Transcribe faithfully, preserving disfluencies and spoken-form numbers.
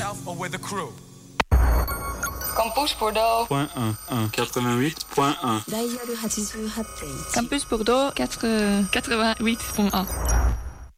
yourself or with a crew. Campus Bordeaux. Point un, un, quatre-vingt-huit point un. 다이아르 eighty-eight. Campus Bordeaux quatre-vingt-huit point un.